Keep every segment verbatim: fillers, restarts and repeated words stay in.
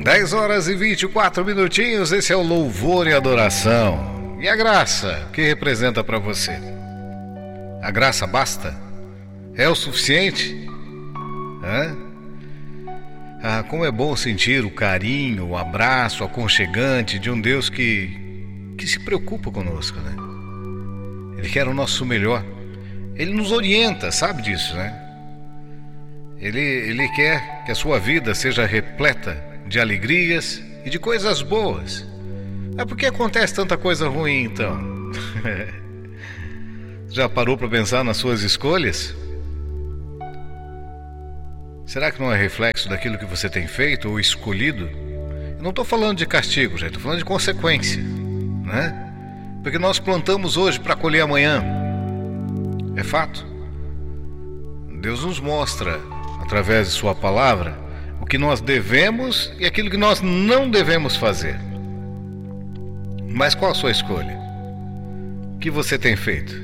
dez horas e vinte e quatro minutinhos, esse é o Louvor e Adoração. E a graça, o que representa para você? A graça basta? É o suficiente? Hã? Ah, como é bom sentir o carinho, o abraço aconchegante de um Deus que, que se preocupa conosco, né? Ele quer o nosso melhor. Ele nos orienta, sabe disso, né? Ele, ele quer que a sua vida seja repleta de alegrias e de coisas boas. Mas por que acontece tanta coisa ruim, então? Já parou para pensar nas suas escolhas? Será que não é reflexo daquilo que você tem feito ou escolhido? Eu não estou falando de castigo, já estou falando de consequência, né? Porque nós plantamos hoje para colher amanhã. É fato. Deus nos mostra, através de sua palavra, o que nós devemos e aquilo que nós não devemos fazer. Mas qual a sua escolha? O que você tem feito?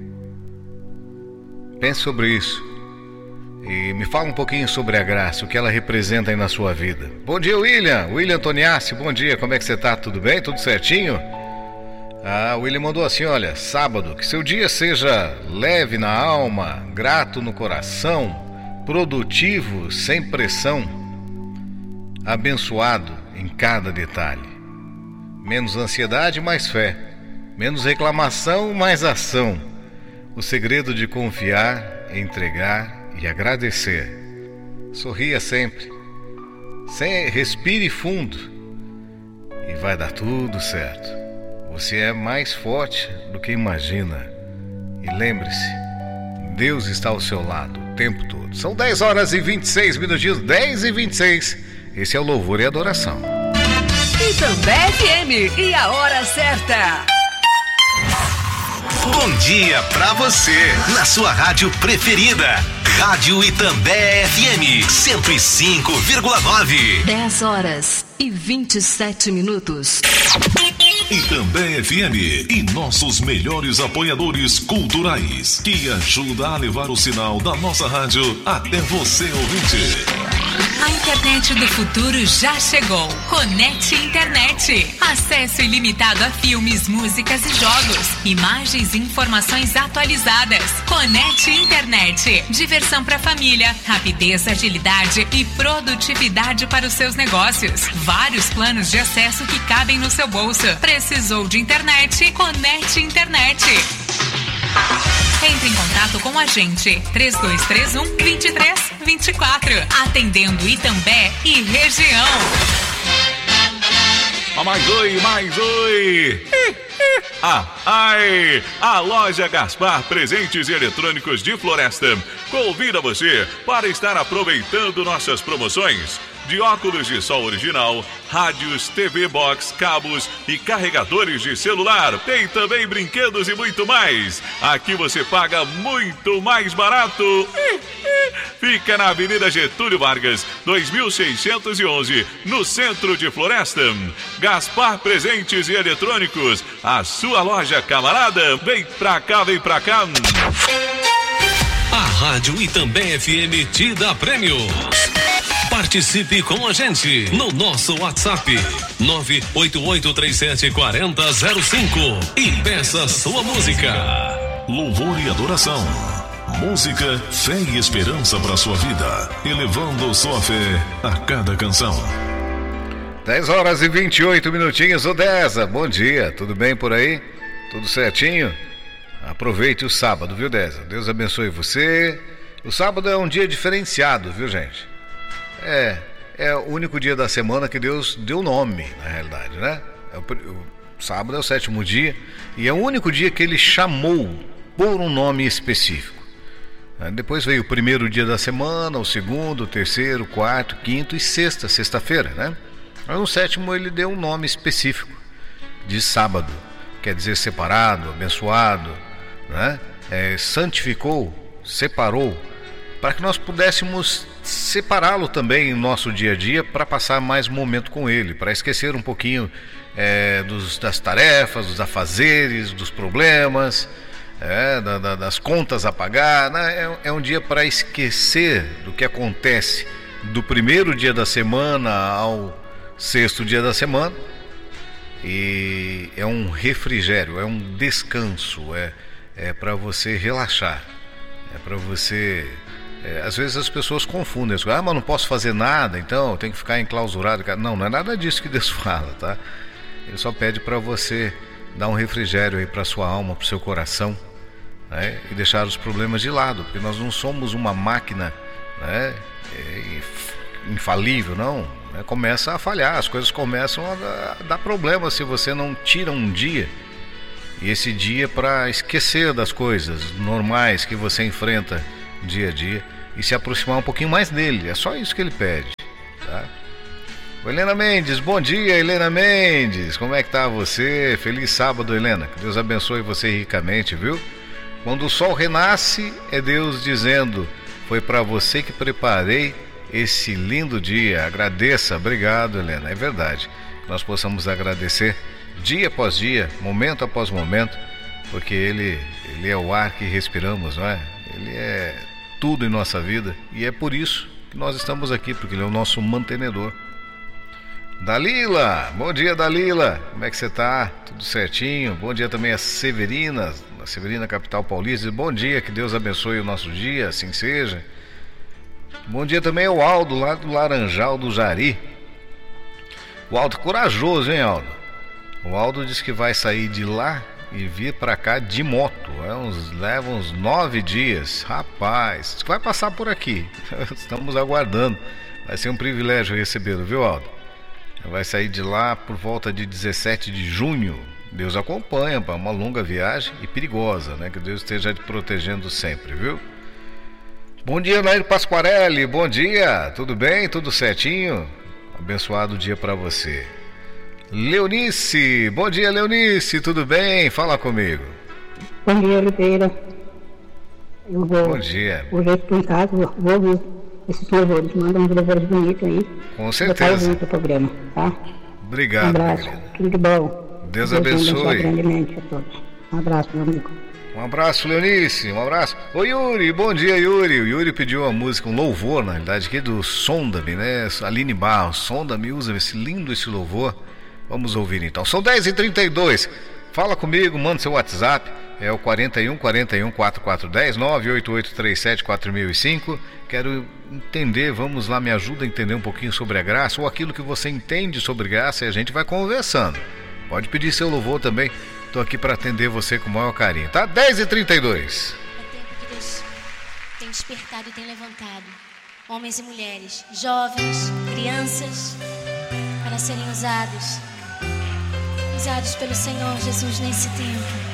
Pense sobre isso. E me fala um pouquinho sobre a graça, o que ela representa aí na sua vida. Bom dia, William. William Antoniassi, bom dia. Como é que você está? Tudo bem? Tudo certinho? Ah, o William mandou assim, olha, sábado, que seu dia seja leve na alma, grato no coração, produtivo, sem pressão, abençoado em cada detalhe. Menos ansiedade, mais fé. Menos reclamação, mais ação. O segredo de confiar, entregar e agradecer. Sorria sempre. Sem, respire fundo e vai dar tudo certo. Você é mais forte do que imagina. E lembre-se, Deus está ao seu lado o tempo todo. São dez horas e vinte e seis minutinhos, dez e vinte e seis. Esse é o Louvor e Adoração. Itambé F M e a hora certa. Bom dia pra você, na sua rádio preferida. Rádio Itambé F M cento e cinco vírgula nove. dez horas e vinte e sete minutos. Itambé F M e nossos melhores apoiadores culturais, que ajuda a levar o sinal da nossa rádio até você, ouvinte. A internet do futuro já chegou. Conecte Internet. Acesso ilimitado a filmes, músicas e jogos. Imagens e informações atualizadas. Conecte Internet. Diversão para a família, rapidez, agilidade e produtividade para os seus negócios. Vários planos de acesso que cabem no seu bolso. Precisou de internet? Conecte Internet. Entre em contato com a gente. três dois três um, dois três dois quatro. Atendendo Itambé e região. Ah, mais oi, mais oi. Ah, ai! A loja Gaspar Presentes e Eletrônicos de Floresta convida você para estar aproveitando nossas promoções de óculos de sol original, rádios, T V Box, cabos e carregadores de celular. Tem também brinquedos e muito mais. Aqui você paga muito mais barato. Fica na Avenida Getúlio Vargas, dois mil seiscentos e onze, no centro de Floresta. Gaspar Presentes e Eletrônicos, a sua loja, camarada. Vem pra cá, vem pra cá. A Rádio Itambé F M te dá prêmios. Participe com a gente no nosso WhatsApp nove oito oito três sete quatro zero zero cinco e peça sua música. Louvor e Adoração. Música, fé e esperança para sua vida, elevando sua fé a cada canção. dez horas e vinte e oito minutinhos, Odessa. Bom dia, tudo bem por aí? Tudo certinho? Aproveite o sábado, viu, Deza? Deus abençoe você. O sábado é um dia diferenciado, viu, gente? É, é o único dia da semana que Deus deu nome, na realidade, né? É o, o sábado é o sétimo dia e é o único dia que ele chamou por um nome específico. Depois veio o primeiro dia da semana, o segundo, o terceiro, o quarto, quinto e sexta, sexta-feira, né? Mas no sétimo ele deu um nome específico de sábado, quer dizer separado, abençoado, né? É, santificou, separou, para que nós pudéssemos separá-lo também no nosso dia a dia para passar mais momento com ele, para esquecer um pouquinho é, dos, das tarefas, dos afazeres, dos problemas, é, da, da, das contas a pagar, né? é, é um dia para esquecer do que acontece do primeiro dia da semana ao, sexto dia da semana e é um refrigério, é um descanso, é, é para você relaxar, é para você... É, às vezes as pessoas confundem, ah, mas não posso fazer nada, então eu tenho que ficar enclausurado. Não, não é nada disso que Deus fala, tá? Ele só pede para você dar um refrigério aí para sua alma, para o seu coração, né? E deixar os problemas de lado, porque nós não somos uma máquina, né, infalível, não, né? Começa a falhar, as coisas começam a dar, a dar problema se você não tira um dia, e esse dia para esquecer das coisas normais que você enfrenta dia a dia e se aproximar um pouquinho mais dele. É só isso que ele pede, tá? O Helena Mendes, bom dia, Helena Mendes, como é que tá você? Feliz sábado, Helena, que Deus abençoe você ricamente, viu? Quando o sol renasce, é Deus dizendo: foi para você que preparei esse lindo dia. Agradeça. Obrigado, Helena. É verdade, nós possamos agradecer dia após dia, momento após momento, porque ele, ele é o ar que respiramos, não é? Ele é tudo em nossa vida e é por isso que nós estamos aqui, porque ele é o nosso mantenedor. Dalila, bom dia, Dalila, como é que você tá? Tudo certinho? Bom dia também a Severina, a Severina, capital paulista. Bom dia, que Deus abençoe o nosso dia, assim seja. Bom dia também ao Aldo, lá do Laranjal do Jari. O Aldo corajoso, hein, Aldo? O Aldo disse que vai sair de lá e vir para cá de moto. É uns, leva uns nove dias. Rapaz, vai passar por aqui. Estamos aguardando. Vai ser um privilégio recebê-lo, viu, Aldo? Vai sair de lá por volta de dezessete de junho. Deus acompanha para uma longa viagem e perigosa, né? Que Deus esteja te protegendo sempre, viu? Bom dia, Nair Pasquarelli. Bom dia. Tudo bem? Tudo certinho? Abençoado dia para você. Leonice, bom dia, Leonice, tudo bem? Fala comigo. Bom dia, Oliveira. Eu vou, bom dia. Hoje eu estou em casa, vou ouvir esses louvores, manda uns louvores bonitos aí. Com certeza. Vou programa, tá? Obrigado. Um abraço, tudo de bom. Deus, Deus abençoe. grandemente a todos. Um abraço, meu amigo. Um abraço, Leonice, um abraço. Ô Yuri, bom dia, Yuri. O Yuri pediu uma música, um louvor, na realidade, aqui do Sonda-me, né? Aline Barros, Sonda-me, usa esse lindo esse louvor. Vamos ouvir então. São dez e trinta e dois. Fala comigo, manda seu WhatsApp. É o quarenta e um, quarenta e um, quarenta e quatro dez, nove oito oito três sete quatro mil e cinco. Quero entender, vamos lá, me ajuda a entender um pouquinho sobre a graça, ou aquilo que você entende sobre graça, e a gente vai conversando. Pode pedir seu louvor também. Estou aqui para atender você com o maior carinho, tá? dez e trinta e dois. É tempo que Deus tem despertado e tem levantado homens e mulheres, jovens, crianças, para serem usados, usados pelo Senhor Jesus nesse tempo.